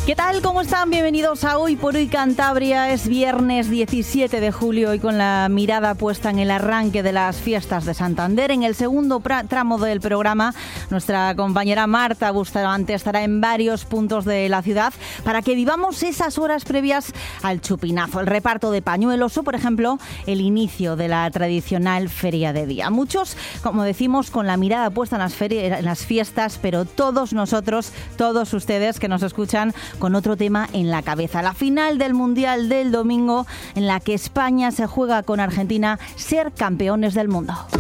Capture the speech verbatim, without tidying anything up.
¿Qué tal? ¿Cómo están? Bienvenidos a Hoy por Hoy Cantabria. Es viernes diecisiete de julio y con la mirada puesta en el arranque de las fiestas de Santander. En el segundo tramo del programa, nuestra compañera Marta Bustamante estará en varios puntos de la ciudad para que vivamos esas horas previas al chupinazo, el reparto de pañuelos o, por ejemplo, el inicio de la tradicional feria de día. Muchos, como decimos, con la mirada puesta en las, en las fiestas, pero todos nosotros, todos ustedes que nos escuchan, con otro tema en la cabeza. La final del Mundial del domingo, en la que España se juega con Argentina ser campeones del mundo.